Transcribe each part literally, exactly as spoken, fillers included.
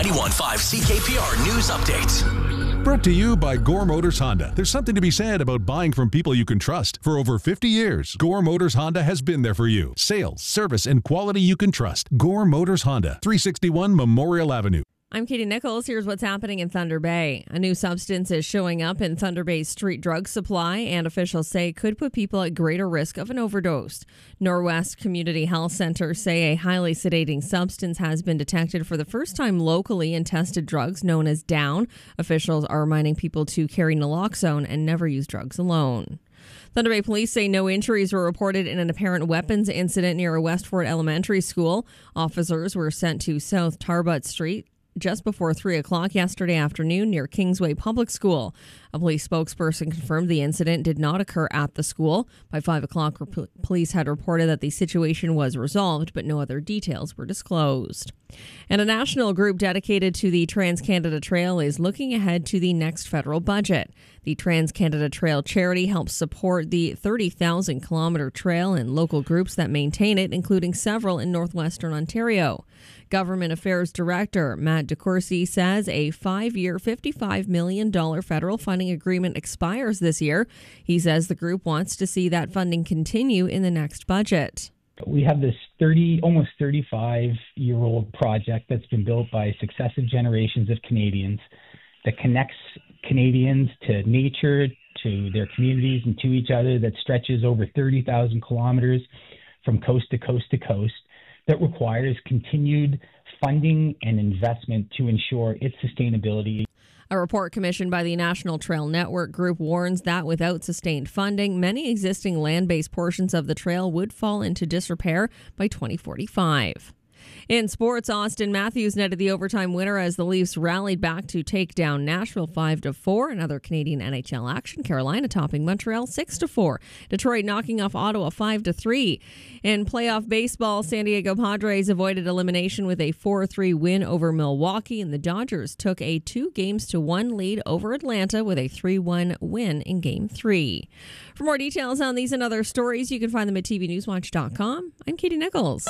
ninety-one point five C K P R News Updates. Brought to you by Gore Motors Honda. There's something to be said about buying from people you can trust. For over fifty years, Gore Motors Honda has been there for you. Sales, service, and quality you can trust. Gore Motors Honda, three sixty-one Memorial Avenue. I'm Katie Nichols. Here's what's happening in Thunder Bay. A new substance is showing up in Thunder Bay's street drug supply, and officials say could put people at greater risk of an overdose. Norwest Community Health Center say a highly sedating substance has been detected for the first time locally in tested drugs known as Down. Officials are reminding people to carry naloxone and never use drugs alone. Thunder Bay police say no injuries were reported in an apparent weapons incident near a Westford Elementary School. Officers were sent to South Tarbut Street just before three o'clock yesterday afternoon near Kingsway Public School. A police spokesperson confirmed the incident did not occur at the school. By five o'clock, police had reported that the situation was resolved, but no other details were disclosed. And a national group dedicated to the Trans-Canada Trail is looking ahead to the next federal budget. The Trans-Canada Trail charity helps support the thirty thousand kilometer trail and local groups that maintain it, including several in northwestern Ontario. Government Affairs Director Matt DeCourcy says a five-year, fifty-five million dollars federal funding agreement expires this year. He says the group wants to see that funding continue in the next budget. We have this thirty, almost thirty-five-year-old project that's been built by successive generations of Canadians that connects Canadians to nature, to their communities, and to each other, that stretches over thirty thousand kilometers from coast to coast to coast, that requires continued funding and investment to ensure its sustainability. A report commissioned by the National Trail Network Group warns that without sustained funding, many existing land-based portions of the trail would fall into disrepair by twenty forty-five. In sports, Austin Matthews netted the overtime winner as the Leafs rallied back to take down Nashville five to four. Another Canadian N H L action, Carolina topping Montreal six to four. Detroit knocking off Ottawa five to three. In playoff baseball, San Diego Padres avoided elimination with a four three win over Milwaukee, and the Dodgers took a two games to one lead over Atlanta with a three one win in Game three. For more details on these and other stories, you can find them at T V Newswatch dot com. I'm Katie Nichols.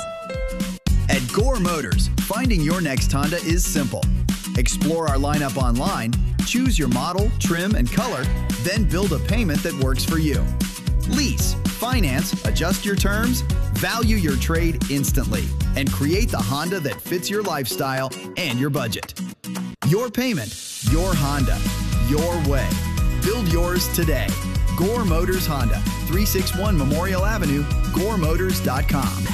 At Gore Motors, finding your next Honda is simple. Explore our lineup online, choose your model, trim, and color, then build a payment that works for you. Lease, finance, adjust your terms, value your trade instantly, and create the Honda that fits your lifestyle and your budget. Your payment, your Honda, your way. Build yours today. Gore Motors Honda, three sixty-one Memorial Avenue, gore motors dot com.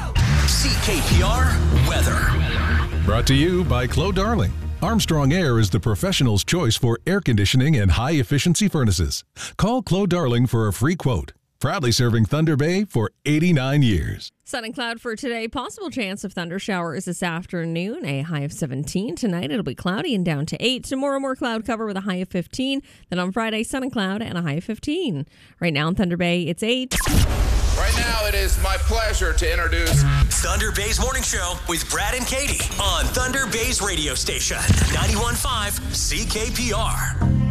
C K P R Weather. Brought to you by Claude Darling. Armstrong Air is the professional's choice for air conditioning and high-efficiency furnaces. Call Claude Darling for a free quote. Proudly serving Thunder Bay for eighty-nine years. Sun and cloud for today. Possible chance of thunder showers this afternoon. A high of seventeen. Tonight it'll be cloudy and down to eight. Tomorrow more cloud cover with a high of fifteen. Then on Friday, sun and cloud and a high of fifteen. Right now in Thunder Bay, it's eight. Right now, it is my pleasure to introduce Thunder Bay's Morning Show with Brad and Katie on Thunder Bay's radio station, ninety-one point five C K P R.